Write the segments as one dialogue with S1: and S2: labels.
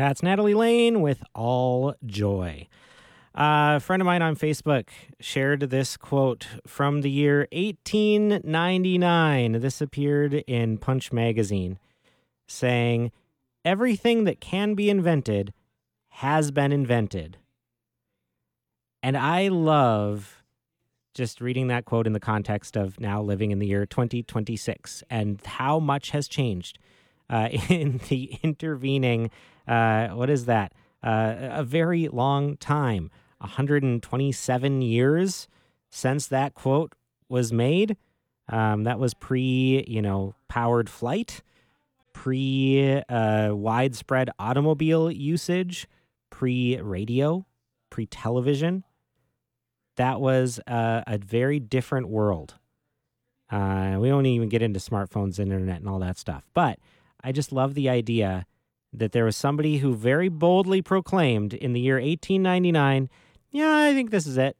S1: That's Natalie Lane with All Joy. A friend of mine on Facebook shared this quote from the year 1899. This appeared in Punch magazine, saying, "Everything that can be invented has been invented." And I love just reading that quote in the context of now living in the year 2026 and how much has changed in the intervening, what is that? A very long time, 127 years since that quote was made. That was pre, powered flight, pre widespread automobile usage, pre radio, pre television. That was a very different world. We won't even get into smartphones, internet, and all that stuff. But I just love the idea that there was somebody who very boldly proclaimed in the year 1899, yeah, I think this is it.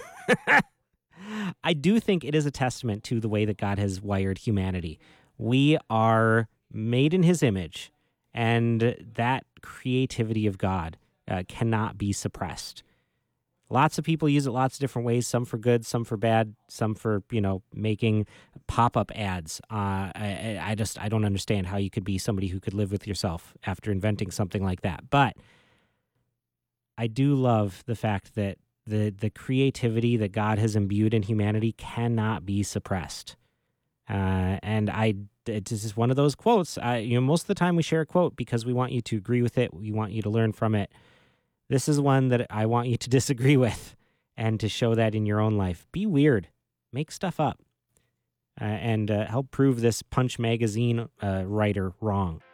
S1: I do think it is a testament to the way that God has wired humanity. We are made in his image, and that creativity of God cannot be suppressed. Lots of people use it lots of different ways, some for good, some for bad, some for, making pop-up ads. I don't understand how you could be somebody who could live with yourself after inventing something like that. But I do love the fact that the creativity that God has imbued in humanity cannot be suppressed. It's just one of those quotes. Most of the time we share a quote because we want you to agree with it. We want you to learn from it. This is one that I want you to disagree with and to show that in your own life. Be weird. Make stuff up. And help prove this Punch magazine writer wrong.